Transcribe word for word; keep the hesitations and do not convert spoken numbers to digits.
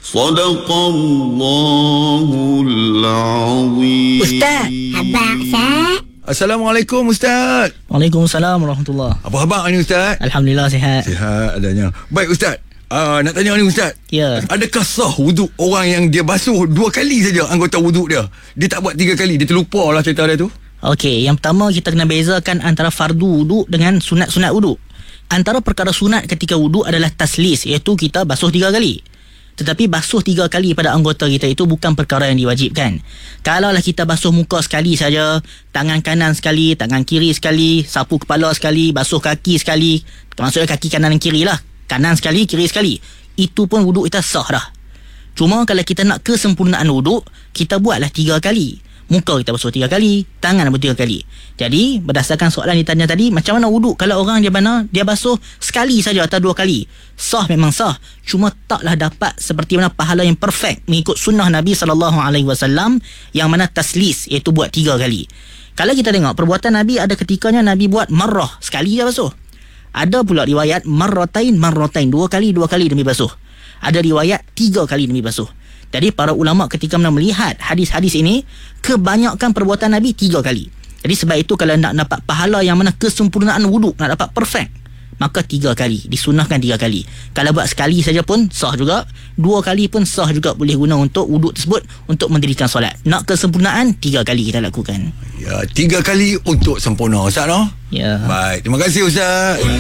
Sadaqallahul azim. Ustaz, abang Ustaz. Assalamualaikum Ustaz. Waalaikumsalam warahmatullahi. Apa khabar ni Ustaz? Alhamdulillah sihat. Sihat adanya. Baik Ustaz. Uh, nak tanya ni Ustaz. Ya. Adakah sah wuduk orang yang dia basuh dua kali saja anggota wuduk dia? Dia tak buat tiga kali. Dia terlupa lah cerita dia tu. Okey, yang pertama kita kena bezakan antara fardu wuduk dengan sunat-sunat wuduk. Antara perkara sunat ketika wuduk adalah taslis, iaitu kita basuh tiga kali. Tetapi basuh tiga kali pada anggota kita itu bukan perkara yang diwajibkan. Kalaulah kita basuh muka sekali saja, tangan kanan sekali, tangan kiri sekali, sapu kepala sekali, basuh kaki sekali, maksudnya kaki kanan dan kiri lah, kanan sekali, kiri sekali, itu pun wuduk kita sah dah. Cuma kalau kita nak kesempurnaan wuduk, kita buatlah tiga kali. Muka kita basuh tiga kali, tangan pun tiga kali. Jadi berdasarkan soalan ditanya tadi, macam mana wuduk kalau orang dia mana dia basuh sekali saja atau dua kali? Sah, memang sah, cuma taklah dapat seperti mana pahala yang perfect mengikut sunnah Nabi sallallahu alaihi wasallam yang mana taslis, iaitu buat tiga kali. Kalau kita tengok perbuatan Nabi, ada ketikanya Nabi buat marrah, sekali je basuh. Ada pula riwayat marratain marratain, dua kali dua kali Nabi basuh. Ada riwayat tiga kali Nabi basuh. Jadi para ulama ketika melihat hadis-hadis ini, kebanyakan perbuatan Nabi tiga kali. Jadi sebab itu kalau nak dapat pahala yang mana kesempurnaan wuduk, nak dapat perfect, maka tiga kali, disunahkan tiga kali. Kalau buat sekali saja pun sah juga, dua kali pun sah juga, boleh guna untuk wuduk tersebut untuk mendirikan solat. Nak kesempurnaan, tiga kali kita lakukan. Ya, tiga kali untuk sempurna Ustaz, no? Ya. Baik, terima kasih Ustaz.